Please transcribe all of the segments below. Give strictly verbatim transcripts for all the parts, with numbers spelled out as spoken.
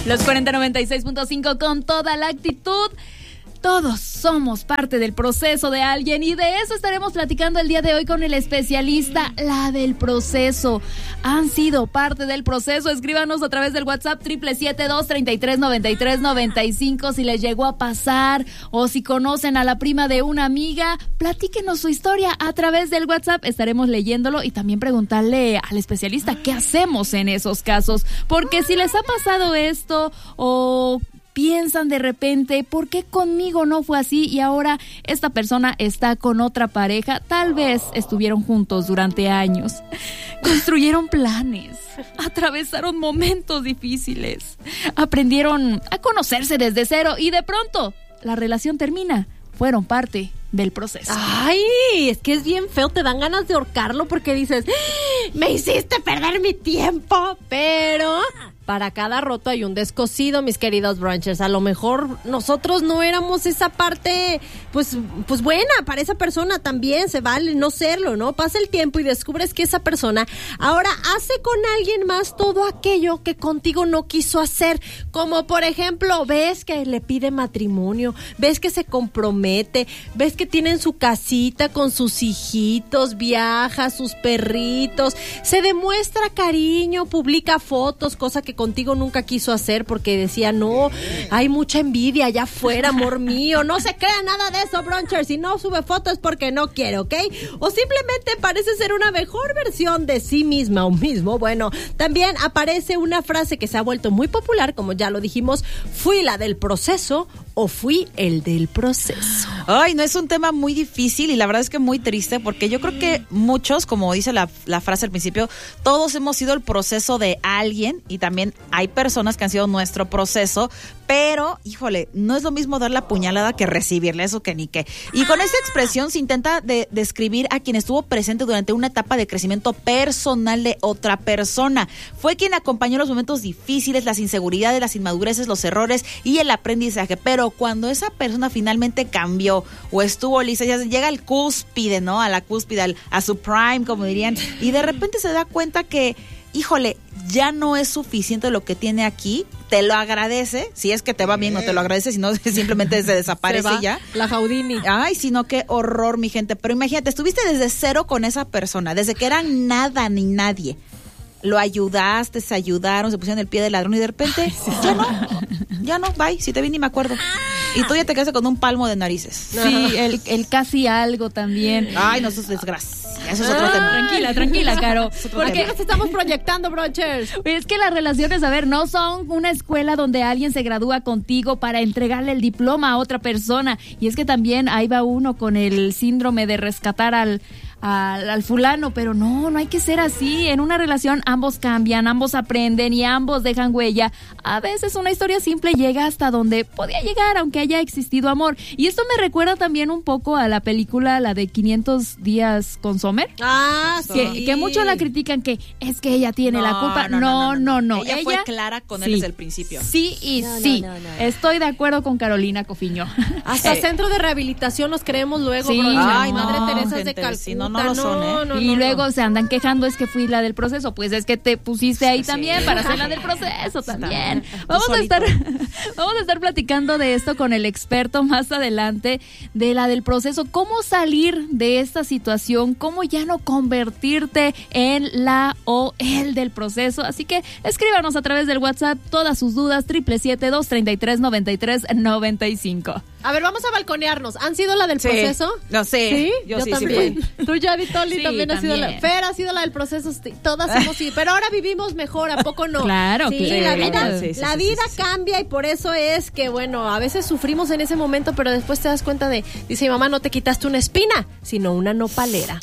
Los cuarenta noventa y seis punto cinco con toda la actitud. Todos somos parte del proceso de alguien y de eso estaremos platicando el día de hoy con el especialista, la del proceso. ¿Han sido parte del proceso? Escríbanos a través del WhatsApp triple siete dos treinta y tres noventa y tres noventa y cinco si les llegó a pasar o si conocen a la prima de una amiga. Platíquenos su historia a través del WhatsApp. Estaremos leyéndolo y también preguntarle al especialista qué hacemos en esos casos. Porque si les ha pasado esto o piensan de repente, ¿por qué conmigo no fue así? Y ahora esta persona está con otra pareja. Tal vez estuvieron juntos durante años. Construyeron planes. Atravesaron momentos difíciles. Aprendieron a conocerse desde cero y de pronto la relación termina. Fueron parte del proceso. Ay, es que es bien feo, te dan ganas de ahorcarlo porque dices, me hiciste perder mi tiempo, pero para cada roto hay un descosido, mis queridos brunchers. A lo mejor nosotros no éramos esa parte, pues, pues buena para esa persona. También se vale no serlo, ¿no? Pasa el tiempo y descubres que esa persona ahora hace con alguien más todo aquello que contigo no quiso hacer. Como por ejemplo, ves que le pide matrimonio, ves que se compromete, ves que tienen su casita con sus hijitos, viaja, sus perritos, se demuestra cariño, publica fotos, cosa que contigo nunca quiso hacer porque decía, no, hay mucha envidia allá afuera, amor mío. No se crea nada de eso, bruncher. Si no sube fotos es porque no quiere, ¿ok? O simplemente parece ser una mejor versión de sí misma o mismo. Bueno, también aparece una frase que se ha vuelto muy popular, como ya lo dijimos, fui la del proceso o fui el del proceso. Ay, no, es un tema muy difícil y la verdad es que muy triste porque yo creo que muchos, como dice la, la frase al principio, todos hemos sido el proceso de alguien y también hay personas que han sido nuestro proceso, pero, híjole, no es lo mismo dar la puñalada que recibirle, eso que ni qué. Y con esta expresión se intenta de, describir a quien estuvo presente durante una etapa de crecimiento personal de otra persona. Fue quien acompañó los momentos difíciles, las inseguridades, las inmadureces, los errores y el aprendizaje. Pero cuando esa persona finalmente cambió o estuvo lista, ya llega al cúspide, ¿no? A la cúspide, al, a su prime, como dirían, y de repente se da cuenta que, híjole, ya no es suficiente lo que tiene aquí, te lo agradece, si es que te va bien no te lo agradece, si no simplemente se desaparece se va, ya. La Jaudini. Ay, sino qué horror, mi gente, pero imagínate, estuviste desde cero con esa persona, desde que era nada ni nadie. Lo ayudaste, se ayudaron, se pusieron el pie del ladrón y de repente, ay, sí, ya no, ya no, bye, si te vi ni me acuerdo. Y tú ya te quedaste con un palmo de narices. Sí, el, el casi algo también. Ay, no, eso es desgracia, eso es otro ah, tema. Tranquila, tranquila, Caro. ¿Por qué nos estamos proyectando, brunchers? Es que las relaciones, a ver, no son una escuela donde alguien se gradúa contigo para entregarle el diploma a otra persona. Y es que también ahí va uno con el síndrome de rescatar al... Al, al fulano, pero no, no hay que ser así. En una relación ambos cambian, ambos aprenden y ambos dejan huella. A veces una historia simple llega hasta donde podía llegar, aunque haya existido amor. Y esto me recuerda también un poco a la película, la de quinientos días con Sommer. Ah, sí. Que, que muchos la critican que es que ella tiene no, la culpa. No, no, no. no, no. Ella, ella fue clara con sí, él desde el principio. Sí y no, sí. No, no, no, no. Estoy de acuerdo con Carolina Cofiño. Hasta eh, centro de rehabilitación nos creemos luego, sí, Ay, no, Madre Teresa gente, de Calcuta. Si no, no lo son, ¿eh? No, y no, luego no. se andan quejando, es que fui la del proceso. Pues es que te pusiste ahí sí, también sí. para ser la del proceso también. Vamos a estar vamos a estar platicando de esto con el experto más adelante, de la del proceso, cómo salir de esta situación, cómo ya no convertirte en la o el del proceso. Así que escríbanos a través del WhatsApp todas sus dudas, triple siete dos treinta y tres noventa y tres noventa y cinco. A ver, vamos a balconearnos. ¿Han sido la del sí. proceso? No sé. Sí, yo, yo sí, también. Sí Tú, Yavi, Toli, sí, también, también ha sido la... Fer ha sido la del proceso. Todas hemos sido. Pero ahora vivimos mejor, ¿a poco no? Claro, sí, claro. La vida, sí, sí, la sí, vida sí, sí. cambia y por eso es que, bueno, a veces sufrimos en ese momento, pero después te das cuenta de, dice mi mamá, no te quitaste una espina, sino una nopalera.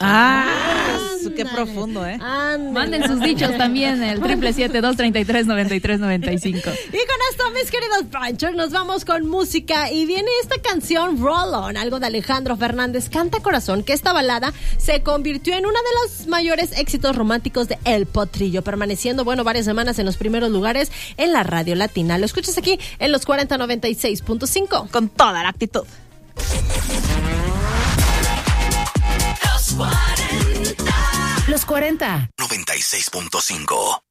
Ah, Ándale. Qué profundo, ¿eh? Ándale. Manden sus dichos también, el triple siete dos treinta y tres noventa y tres noventa y cinco. Y con esto, mis queridos brunchers, nos vamos con música y viene esta canción Roll On, algo de Alejandro Fernández, Canta Corazón, que esta balada se convirtió en uno de los mayores éxitos románticos de El Potrillo, permaneciendo, bueno, varias semanas en los primeros lugares en la radio latina. Lo escuchas aquí en los cuarenta noventa y seis punto cinco. Con toda la actitud. Los cuarenta. noventa y seis punto cinco.